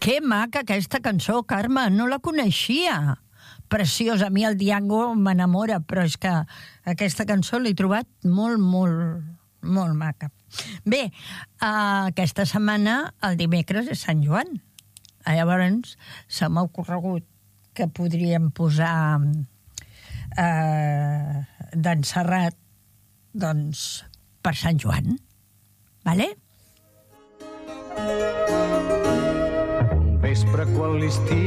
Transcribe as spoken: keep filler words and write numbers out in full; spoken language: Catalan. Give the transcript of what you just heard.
Que maca aquesta cançó, Carme, no la coneixia. Preciosa, a mi el Diango m'enamora, però és que aquesta cançó l'he trobat molt, molt, molt maca. Bé, uh, aquesta setmana, el dimecres, és Sant Joan. Llavors, se m'ha ocorregut que podríem posar uh, d'en Serrat, doncs, per Sant Joan. Vale? Un vespre quan l'estiu